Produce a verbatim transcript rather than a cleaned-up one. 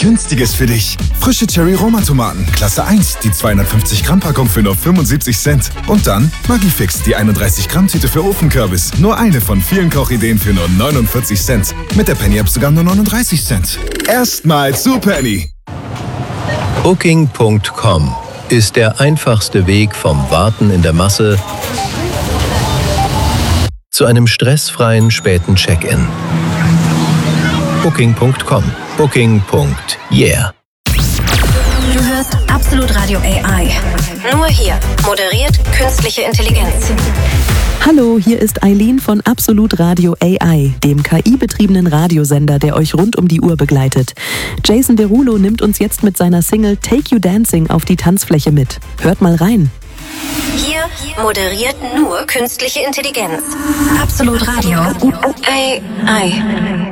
Günstiges für dich. Frische Cherry-Roma-Tomaten, Klasse eins, die zweihundertfünfzig Gramm Packung für nur fünfundsiebzig Cent. Und dann Maggi-Fix, die einunddreißig Gramm Tüte für Ofenkürbis. Nur eine von vielen Kochideen für nur neunundvierzig Cent. Mit der Penny-App sogar nur neununddreißig Cent. Erstmal zu Penny. Booking Punkt com ist der einfachste Weg vom Warten in der Masse zu einem stressfreien späten Check-in. Booking Punkt com. Booking. Yeah. Du hörst Absolut Radio A I. Nur hier. Moderiert künstliche Intelligenz. Hallo, hier ist Eileen von Absolut Radio A I, dem K I-betriebenen Radiosender, der euch rund um die Uhr begleitet. Jason Derulo nimmt uns jetzt mit seiner Single Take You Dancing auf die Tanzfläche mit. Hört mal rein. Hier moderiert nur künstliche Intelligenz. Absolut Radio A I.